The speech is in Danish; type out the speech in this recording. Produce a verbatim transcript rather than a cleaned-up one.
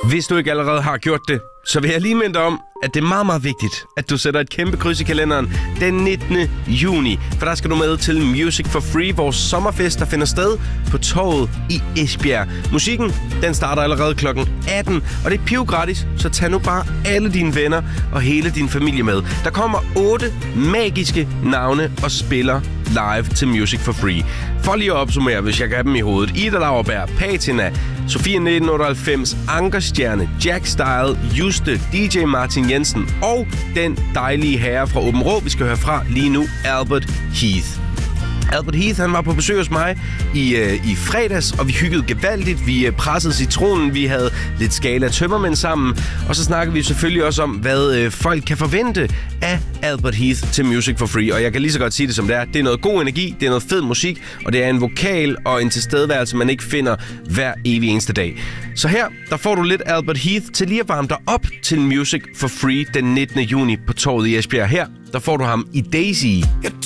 Hvis du ikke allerede har gjort det, så vil jeg lige minde dig om, at det er meget, meget vigtigt, at du sætter et kæmpe kryds i kalenderen den nittende juni. For der skal du med til Music for Free, vores sommerfest, der finder sted på Torvet i Esbjerg. Musikken, den starter allerede klokken atten, og det er pivgratis, så tag nu bare alle dine venner og hele din familie med. Der kommer otte magiske navne og spiller live til Music for Free. For lige at opsummere, hvis jeg kan have dem i hovedet. Ida Lauerberg, Patina, Sofia nitten otteoghalvfems, Ankerstjerne, Jack Style, Juste, D J Martin Jensen og den dejlige herre fra Åben Rå, vi skal høre fra lige nu, Albert Heath. Albert Heath, han var på besøg hos mig i, øh, i fredags, og vi hyggede gevaldigt. Vi øh, pressede citronen, vi havde lidt Skala tømmermænd sammen, og så snakkede vi selvfølgelig også om, hvad øh, folk kan forvente af Albert Heath til Music for Free. Og jeg kan lige så godt sige det som det er. Det er noget god energi, det er noget fed musik, og det er en vokal og en tilstedeværelse, man ikke finder hver evig eneste dag. Så her, der får du lidt Albert Heath til lige at varme dig op til Music for Free den nittende juni på Torvet i Esbjerg. Her, der får du ham i Daisy.